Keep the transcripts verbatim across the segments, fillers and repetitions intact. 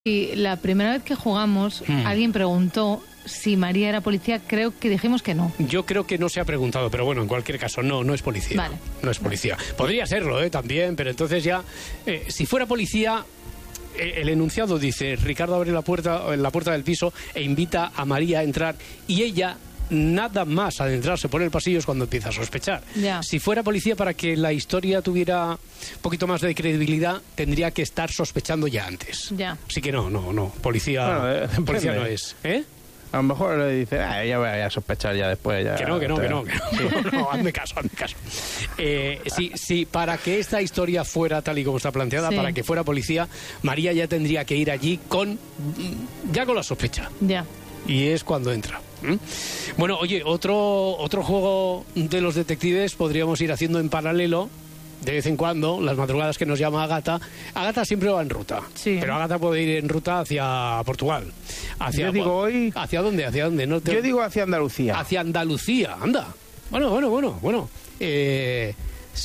Y la primera vez que jugamos, hmm. alguien preguntó si María era policía. Creo que dijimos que no. Yo creo que no se ha preguntado, pero bueno, en cualquier caso, no, no es policía. Vale. No es policía. Vale. Podría serlo, ¿eh? También, pero entonces ya, eh, si fuera policía, eh, el enunciado dice, Ricardo abre la puerta, la puerta del piso e invita a María a entrar, y ella, nada más adentrarse por el pasillo, es cuando empieza a sospechar. Ya. Si fuera policía, para que la historia tuviera un poquito más de credibilidad, tendría que estar sospechando ya antes. Ya. Así que no, no, no, policía, bueno, eh, policía no es. ¿Eh? A lo mejor le dice, ah, ya voy a sospechar ya después. Ya, que no, que no, que no, que no, no, no, hazme caso, hazme caso. Eh, sí, sí, para que esta historia fuera tal y como está planteada, sí. para que fuera policía, María ya tendría que ir allí con, ya con la sospecha. Ya. Y es cuando entra. ¿Mm? Bueno, oye, otro, otro juego de los detectives podríamos ir haciendo en paralelo, de vez en cuando, las madrugadas que nos llama Ágata. Ágata siempre va en ruta, sí. pero Ágata puede ir en ruta hacia Portugal. Hacia, Yo digo hoy... ¿Hacia dónde? ¿Hacia dónde? No te... Yo digo hacia Andalucía. Hacia Andalucía, anda. Bueno, bueno, bueno, bueno. Eh...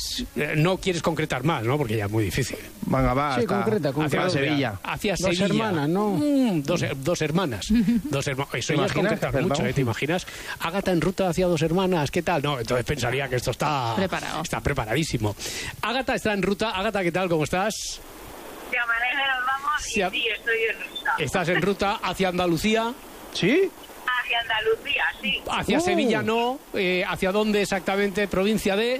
No quieres concretar más, ¿no? Porque ya es muy difícil. Venga, va, sí, concreta, concreta. Hacia Sevilla. Hacia dos Sevilla. hermanas, ¿no? Mm, dos, dos hermanas. dos hermanas. Eso ya es concretar mucho, ¿eh? ¿Te imaginas? Ágata en ruta hacia dos hermanas, ¿qué tal? No, entonces pensaría que esto está... Preparado. Está preparadísimo. Ágata está en ruta. Ágata, ¿qué tal? ¿Cómo estás? De manera nos vamos y sí, sí, estoy en ruta. ¿Estás en ruta hacia Andalucía? ¿Sí? Hacia Andalucía, sí. Hacia uh. Sevilla no. Eh, ¿Hacia dónde exactamente? ¿Provincia de...?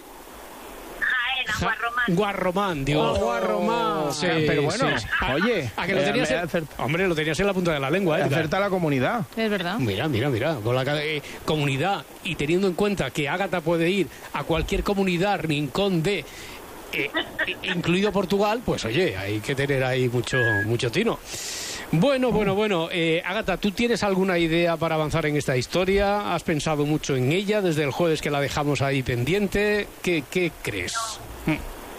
Guarromán. Guarromán, digo. Oh, Guarromán. Sí, pero bueno, sí. oye. A que lo tenías en... Hombre, lo tenías en la punta de la lengua, ¿eh? Acerta la comunidad. Es verdad. Mira, mira, mira. Con la eh, comunidad, y teniendo en cuenta que Ágata puede ir a cualquier comunidad, rincón de... Eh, incluido Portugal, pues oye, hay que tener ahí mucho, mucho tino. Bueno, bueno, bueno. Eh, Ágata, ¿tú tienes alguna idea para avanzar en esta historia? ¿Has pensado mucho en ella desde el jueves que la dejamos ahí pendiente? ¿Qué, qué crees? No.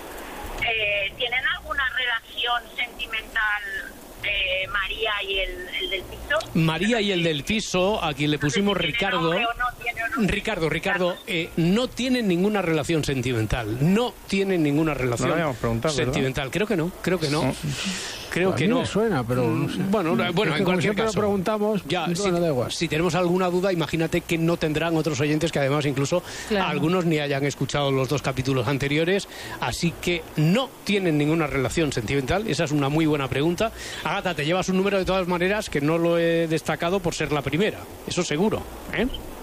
Eh, ¿Tienen alguna relación sentimental eh, María y el, el del piso? María y el del piso, a quien le pusimos no sé si Ricardo. ¿tiene nombre o no tiene nombre? Ricardo, Ricardo, eh, no tienen ninguna relación sentimental. No tienen ninguna relación no sentimental. ¿verdad? Creo que no, creo que no. no. Creo a que mí no. me suena, pero no sé. Bueno, no, bueno, es en cualquier siempre caso. lo preguntamos, ya, bueno, si, da igual. si tenemos alguna duda, imagínate que no tendrán otros oyentes que además incluso claro. algunos ni hayan escuchado los dos capítulos anteriores, así que no tienen ninguna relación sentimental. Esa es una muy buena pregunta. Ágata, te llevas un número de todas maneras que no lo he destacado por ser la primera. Eso seguro, ¿eh?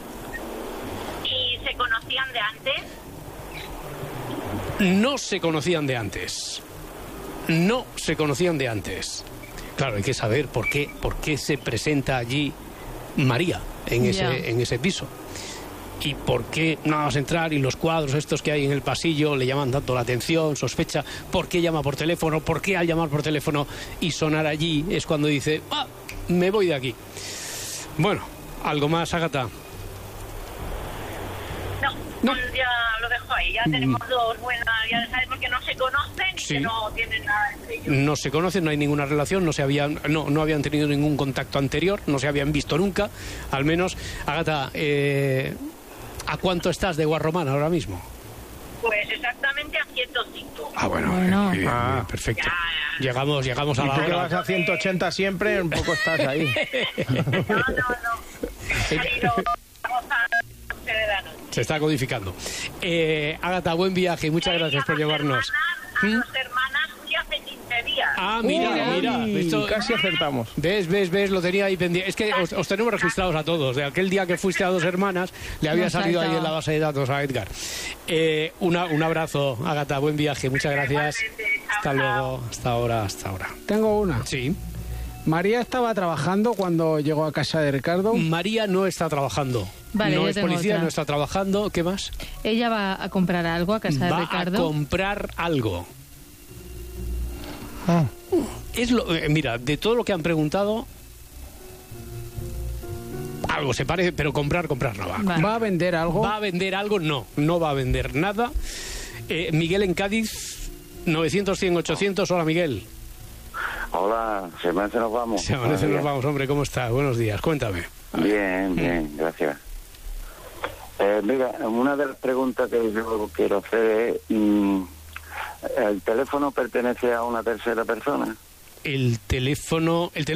¿Y se conocían de antes? No se conocían de antes. No se conocían de antes. Claro, hay que saber por qué, por qué se presenta allí María en ese, yeah. en ese piso. Y por qué nada más entrar y los cuadros estos que hay en el pasillo le llaman tanto la atención, sospecha, por qué llama por teléfono, por qué al llamar por teléfono y sonar allí es cuando dice, ah, me voy de aquí. Bueno, ¿algo más, Ágata? No, no, ya lo dejo ahí. Ya tenemos mm. dos buenas, ya sabes, porque no se conocen y sí. que no tienen nada entre ellos. No se conocen, no hay ninguna relación, no se habían, no, no habían tenido ningún contacto anterior, no se habían visto nunca, al menos. Ágata, eh, ¿a cuánto estás de Guarromán ahora mismo? Pues exactamente a ciento cinco. Ah, bueno, bueno. Bien, ah. bien, perfecto. Ya, ya. Llegamos, llegamos a y la tú hora. que vas a ciento ochenta siempre, un poco estás ahí. No, no, no. He salido a once de la noche. Se está codificando. Eh, Ágata, buen viaje y muchas eh, gracias por llevarnos. Hermanas, a ¿Mm? dos hermanas fui hace quince días. Ah, mira, Uy, mira. Esto, casi acertamos. Ves, ves, ves, lo tenía ahí pendiente. Es que os, os tenemos registrados a todos. De aquel día que fuiste a dos hermanas, le había salido ahí en la base de datos a Edgar. Eh, una, un abrazo, Ágata, buen viaje, muchas gracias. Hasta luego, hasta ahora, hasta ahora. Tengo una. Sí. María estaba trabajando cuando llegó a casa de Ricardo. María no está trabajando. Vale, no es policía, otra. no está trabajando. ¿Qué más? Ella va a comprar algo a casa va de Ricardo. Va a comprar algo. Ah. Es lo, eh, mira, de todo lo que han preguntado, algo se parece, pero comprar, comprar no va. Vale. ¿Va a vender algo? ¿Va a vender algo? No, no va a vender nada. Eh, Miguel en Cádiz, novecientos, cien, ochocientos. Hola, Miguel. Hola, se amanece, nos vamos. Se amanece, nos vamos, hombre, ¿cómo está? Buenos días, cuéntame. Bien, bien, gracias. Eh, mira, una de las preguntas que yo quiero hacer es, ¿el teléfono pertenece a una tercera persona? el teléfono... El teléfono